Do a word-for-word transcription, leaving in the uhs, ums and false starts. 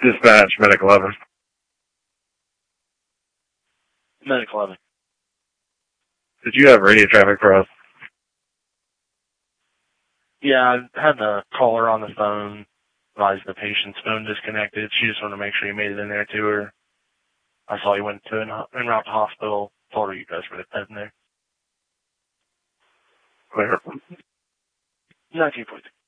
Dispatch, Medic eleven. Medic eleven. Did you have radio traffic for us? Yeah, I had the caller on the phone, advised the patient's phone disconnected. She just wanted to make sure you made it in there to her. I saw you went to an en route to hospital. Told her you guys were heading there. Clear. nineteen forty.